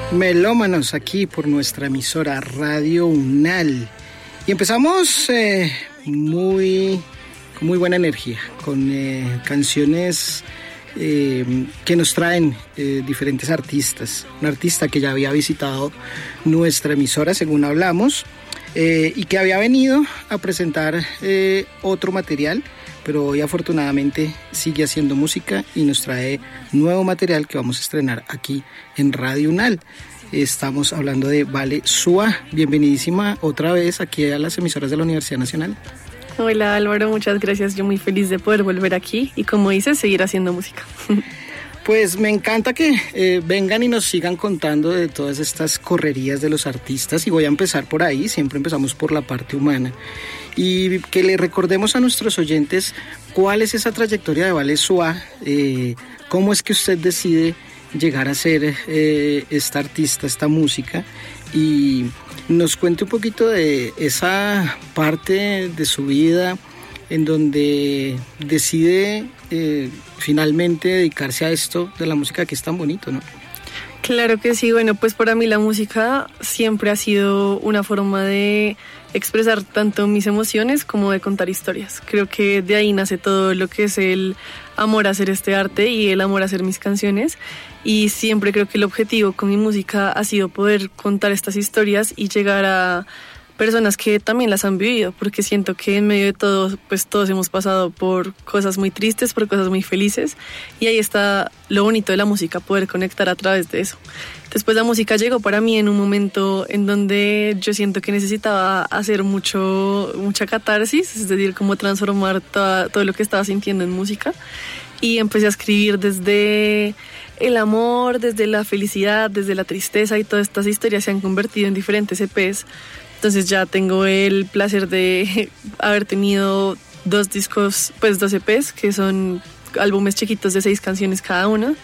Melómanos aquí por nuestra emisora Radio UNAL. Y empezamos con muy buena energía, con canciones que nos traen diferentes artistas. Un artista que ya había visitado nuestra emisora, según hablamos, y que había venido a presentar otro material, pero hoy afortunadamente sigue haciendo música y nos trae nuevo material que vamos a estrenar aquí en Radio UNAL. Estamos hablando de Vale Súa. Bienvenidísima otra vez aquí a las emisoras de la Universidad Nacional. Hola Álvaro, muchas gracias. Yo muy feliz de poder volver aquí y, como dices, seguir haciendo música. Pues me encanta que vengan y nos sigan contando de todas estas correrías de los artistas, y voy a empezar por ahí. Siempre empezamos por la parte humana y que le recordemos a nuestros oyentes cuál es esa trayectoria de Vale Súa, cómo es que usted decide llegar a ser esta artista, esta música, y nos cuente un poquito de esa parte de su vida en donde decide finalmente dedicarse a esto de la música, que es tan bonito, ¿no? Claro que sí. Bueno, pues para mí la música siempre ha sido una forma de expresar tanto mis emociones como de contar historias. Creo que de ahí nace todo lo que es el amor a hacer este arte y el amor a hacer mis canciones, y siempre creo que el objetivo con mi música ha sido poder contar estas historias y llegar a personas que también las han vivido, porque siento que en medio de todo, pues todos hemos pasado por cosas muy tristes, por cosas muy felices, y ahí está lo bonito de la música, poder conectar a través de eso. Después la música llegó para mí en un momento en donde yo siento que necesitaba hacer mucha catarsis, es decir, como transformar todo lo que estaba sintiendo en música, y empecé a escribir desde el amor, desde la felicidad, desde la tristeza, y todas estas historias se han convertido en diferentes EPs. Entonces ya tengo el placer de haber tenido 2 discos, pues 2 EPs, que son álbumes chiquitos de 6 canciones cada uno.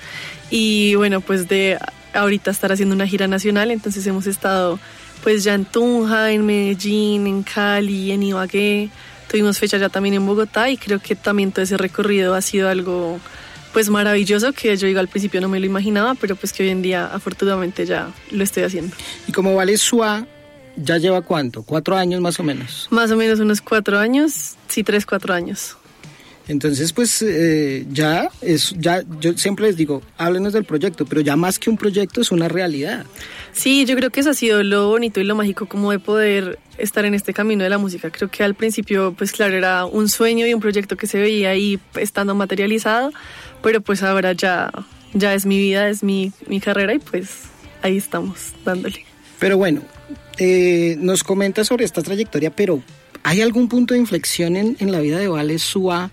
Y bueno, pues de ahorita estar haciendo una gira nacional, entonces hemos estado pues ya en Tunja, en Medellín, en Cali, en Ibagué. Tuvimos fecha ya también en Bogotá, y creo que también todo ese recorrido ha sido algo pues maravilloso, que yo digo al principio no me lo imaginaba, pero pues que hoy en día afortunadamente ya lo estoy haciendo. Y como Vale Súa, ¿ya lleva cuánto? ¿4 años más o menos? Más o menos unos 4 años, sí, 3-4 años. Entonces, pues ya yo siempre les digo, háblenos del proyecto, pero ya más que un proyecto es una realidad. Sí, yo creo que eso ha sido lo bonito y lo mágico, como de poder estar en este camino de la música. Creo que al principio, pues claro, era un sueño y un proyecto que se veía ahí estando materializado, pero pues ahora ya es mi vida, es mi carrera, y pues ahí estamos dándole. Pero bueno, nos comenta sobre esta trayectoria, pero ¿hay algún punto de inflexión en la vida de Vale Súa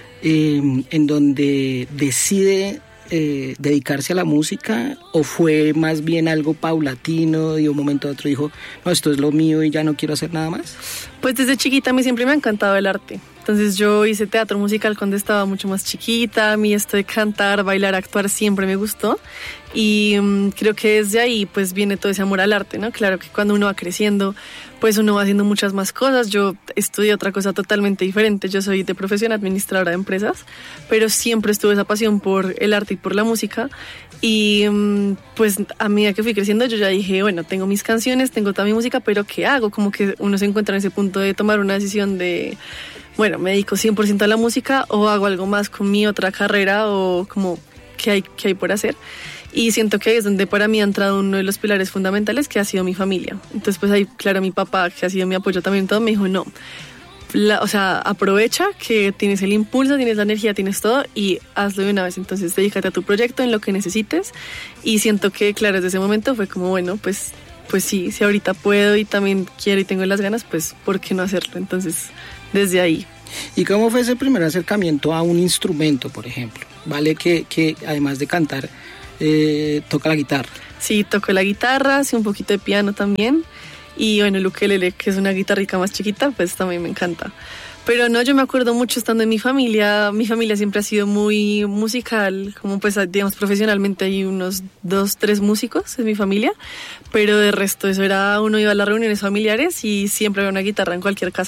en donde decide dedicarse a la música, o fue más bien algo paulatino y de un momento a otro dijo, no, esto es lo mío y ya no quiero hacer nada más? Pues desde chiquita a mí siempre me ha encantado el arte. Entonces yo hice teatro musical cuando estaba mucho más chiquita. A mí esto de cantar, bailar, actuar siempre me gustó, y creo que desde ahí pues viene todo ese amor al arte, ¿no? Claro que cuando uno va creciendo pues uno va haciendo muchas más cosas. Yo estudié otra cosa totalmente diferente. Yo soy de profesión administradora de empresas, pero siempre estuve esa pasión por el arte y por la música. Y pues a medida que fui creciendo yo ya dije, bueno, tengo mis canciones, tengo toda mi música, pero ¿qué hago? Como que uno se encuentra en ese punto de tomar una decisión de, bueno, me dedico 100% a la música o hago algo más con mi otra carrera, o como qué hay por hacer. Y siento que ahí es donde para mí ha entrado uno de los pilares fundamentales, que ha sido mi familia. Entonces pues ahí, claro, mi papá, que ha sido mi apoyo también todo, me dijo, no, o sea, aprovecha que tienes el impulso, tienes la energía, tienes todo, y hazlo de una vez. Entonces dedícate a tu proyecto, en lo que necesites. Y siento que, claro, desde ese momento fue como, bueno, pues sí, si ahorita puedo y también quiero y tengo las ganas, pues ¿por qué no hacerlo? Entonces desde ahí. ¿Y cómo fue ese primer acercamiento a un instrumento, por ejemplo? Vale, que además de cantar toca la guitarra. Sí, toco la guitarra, sí, un poquito de piano también, y bueno, el ukelele, que es una guitarrica más chiquita, pues también me encanta. Pero no, yo me acuerdo mucho estando en mi familia siempre ha sido muy musical, como pues digamos profesionalmente hay unos 2-3 músicos en mi familia, pero de resto eso era, uno iba a las reuniones familiares y siempre había una guitarra en cualquier casa.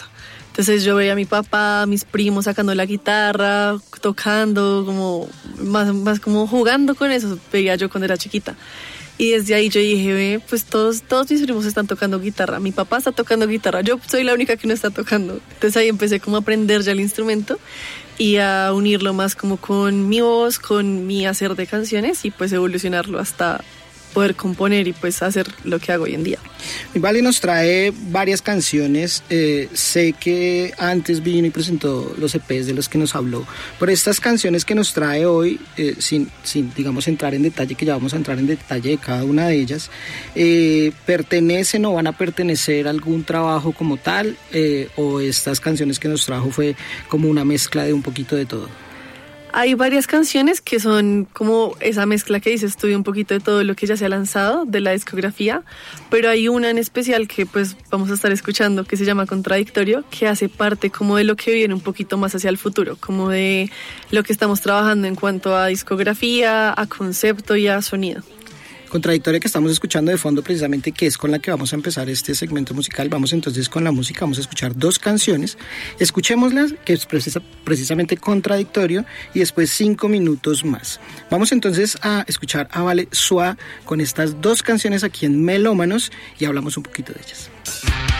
Entonces yo veía a mi papá, a mis primos sacando la guitarra, tocando, como más como jugando con eso, veía yo cuando era chiquita. Y desde ahí yo dije, pues todos mis primos están tocando guitarra, mi papá está tocando guitarra, yo soy la única que no está tocando. Entonces ahí empecé como a aprender ya el instrumento y a unirlo más como con mi voz, con mi hacer de canciones y pues evolucionarlo hasta poder componer y pues hacer lo que hago hoy en día. Vale nos trae varias canciones, sé que antes vino y presentó los EPs de los que nos habló, pero estas canciones que nos trae hoy, sin digamos entrar en detalle, que ya vamos a entrar en detalle de cada una de ellas, ¿pertenecen o van a pertenecer a algún trabajo como tal, o estas canciones que nos trajo fue como una mezcla de un poquito de todo? Hay varias canciones que son como esa mezcla que dices tú, un poquito de todo lo que ya se ha lanzado de la discografía, pero hay una en especial que pues vamos a estar escuchando que se llama Contradictorio, que hace parte como de lo que viene un poquito más hacia el futuro, como de lo que estamos trabajando en cuanto a discografía, a concepto y a sonido. Contradictoria, que estamos escuchando de fondo precisamente, que es con la que vamos a empezar este segmento musical. Vamos entonces con la música, vamos a escuchar 2 canciones, escuchémoslas, que es precisamente Contradictorio, y después 5 minutos más. Vamos entonces a escuchar a Vale Suá con estas 2 canciones aquí en Melómanos y hablamos un poquito de ellas.